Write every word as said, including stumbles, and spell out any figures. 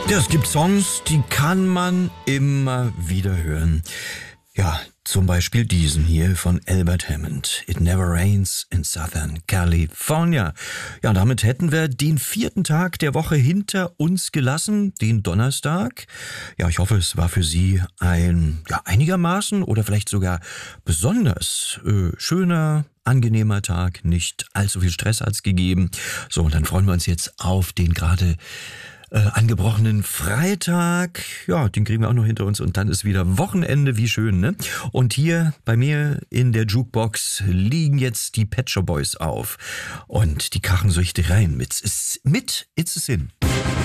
Ja, es gibt Songs, die kann man immer wieder hören. Ja, zum Beispiel diesen hier von Albert Hammond. It Never Rains in Southern California. Ja, damit hätten wir den vierten Tag der Woche hinter uns gelassen, den Donnerstag. Ja, ich hoffe, es war für Sie ein ja, einigermaßen oder vielleicht sogar besonders äh, schöner, angenehmer Tag. Nicht allzu viel Stress hat's gegeben. So, und dann freuen wir uns jetzt auf den gerade Äh, angebrochenen Freitag. Ja, den kriegen wir auch noch hinter uns und dann ist wieder Wochenende, wie schön, ne? Und hier bei mir in der Jukebox liegen jetzt die Pet Shop Boys auf und die krachen so richtig rein mit, mit It's a Sin.